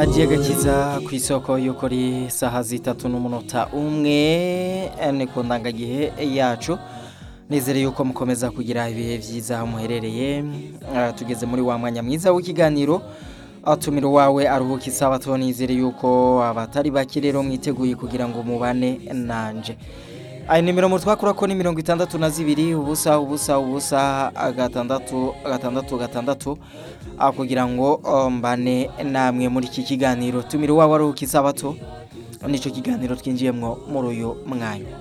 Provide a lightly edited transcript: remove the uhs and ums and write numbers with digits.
hagiye gakiza ku isoko y'ukuri saha zitatu n'umunota umwe ni ku ndangagihe yacu nizere yuko mukomeza kugira ibihe byiza aho muherereye. Tugeze muri wa mwanya mwiza w'ikiganiro atumira wawe aruhuka isabato, nizere yuko abatari bake rero mwiteguye kugira ngo mubane nanje. Ayi nimero mu twakura ko ni 62 ubusa ubusa ubusa gatandatu kugira ngo mbane namwe muri iki kiganiro tumira wawe aruhuka isabato, nico kiganiro twinjiyemwo muri uyu mwanya.